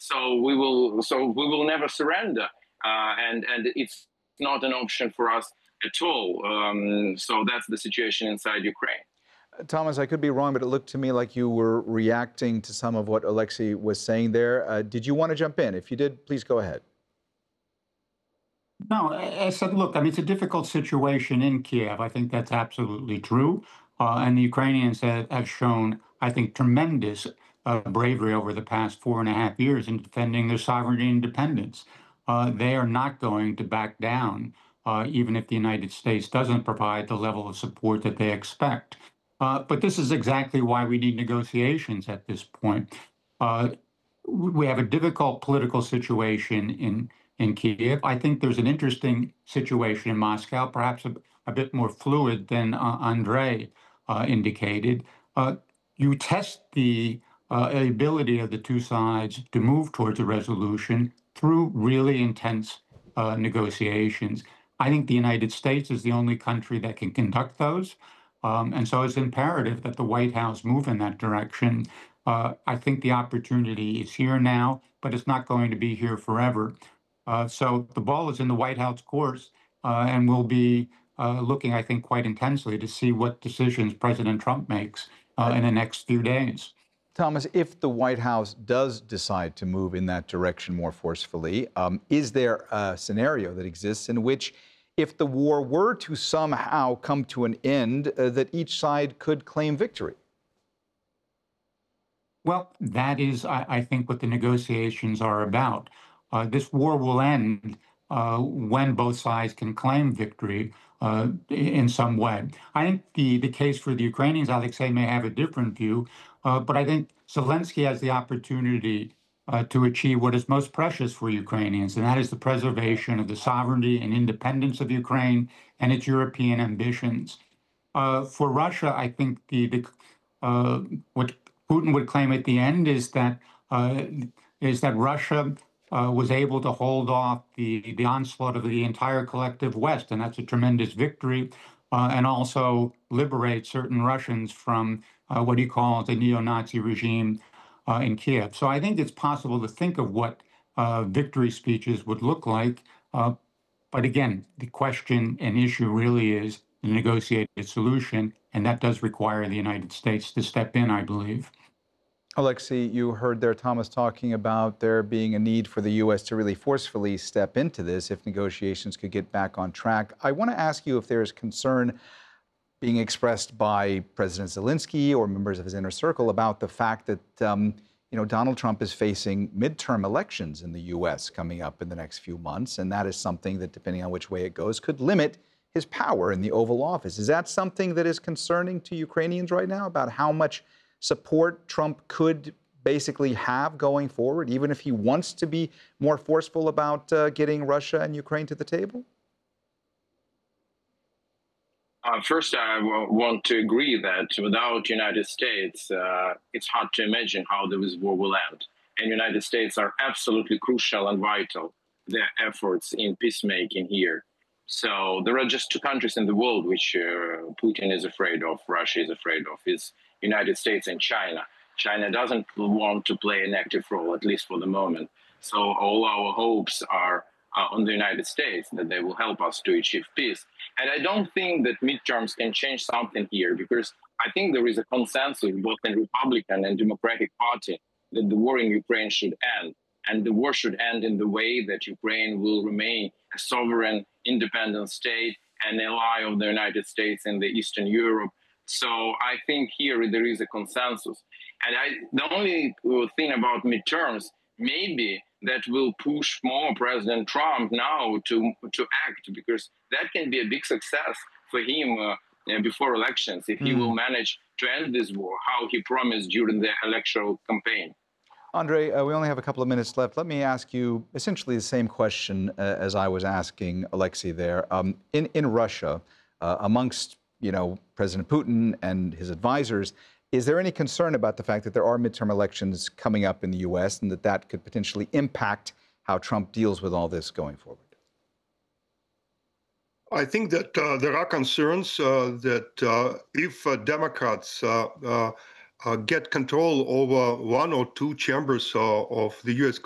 So we will never surrender, and it's not an option for us at all. So that's the situation inside Ukraine. Thomas, I could be wrong, but it looked to me like you were reacting to some of what Alexei was saying there. Did you want to jump in? If you did, please go ahead. No, I said, look, I mean, it's a difficult situation in Kiev. I think that's absolutely true. And the Ukrainians have shown, I think, tremendous bravery over the past 4.5 years in defending their sovereignty and independence. They are not going to back down, even if the United States doesn't provide the level of support that they expect. But this is exactly why we need negotiations at this point. We have a difficult political situation in Kiev. I think there's an interesting situation in Moscow, perhaps a bit more fluid than Andrei indicated. You test the ability of the two sides to move towards a resolution through really intense negotiations. I think the United States is the only country that can conduct those. And so it's imperative that the White House move in that direction. I think the opportunity is here now, but it's not going to be here forever. So the ball is in the White House course, and we'll be looking, I think, quite intensely to see what decisions President Trump makes in the next few days. Thomas, if the White House does decide to move in that direction more forcefully, is there a scenario that exists in which, if the war were to somehow come to an end, that each side could claim victory? Well, that is, I think, what the negotiations are about. This war will end when both sides can claim victory in some way. I think the case for the Ukrainians, Alexei may have a different view, but I think Zelensky has the opportunity to achieve what is most precious for Ukrainians, and that is the preservation of the sovereignty and independence of Ukraine and its European ambitions. For Russia, I think what Putin would claim at the end is that Russia was able to hold off the onslaught of the entire collective West, and that's a tremendous victory, and also liberate certain Russians from what he calls the neo-Nazi regime in Kiev. So I think it's possible to think of what victory speeches would look like. But again, the question and issue really is the negotiated solution, and that does require the United States to step in, I believe. Alexei, you heard there Thomas talking about there being a need for the U.S. to really forcefully step into this if negotiations could get back on track. I want to ask you if there is concern being expressed by President Zelensky or members of his inner circle about the fact that Donald Trump is facing midterm elections in the U.S. coming up in the next few months, and that is something that, depending on which way it goes, could limit his power in the Oval Office. Is that something that is concerning to Ukrainians right now, about how much support Trump could basically have going forward, even if he wants to be more forceful about getting Russia and Ukraine to the table? First, I want to agree that without the United States, it's hard to imagine how this war will end. And the United States are absolutely crucial and vital, their efforts in peacemaking here. So there are just two countries in the world which Putin is afraid of, Russia is afraid of, is United States and China. China doesn't want to play an active role, at least for the moment. So all our hopes are on the United States, that they will help us to achieve peace. And I don't think that midterms can change something here, because I think there is a consensus both in Republican and Democratic Party that the war in Ukraine should end. And the war should end in the way that Ukraine will remain a sovereign, independent state, an ally of the United States and the Eastern Europe. So I think here there is a consensus. And the only thing about midterms, maybe that will push more President Trump now to act, because that can be a big success for him before elections, if he will manage to end this war, how he promised during the electoral campaign. Andrei, we only have a couple of minutes left. Let me ask you essentially the same question as I was asking Alexei there. In Russia, amongst President Putin and his advisors, is there any concern about the fact that there are midterm elections coming up in the U.S. and that could potentially impact how Trump deals with all this going forward? I think that there are concerns that if Democrats get control over one or two chambers of the U.S.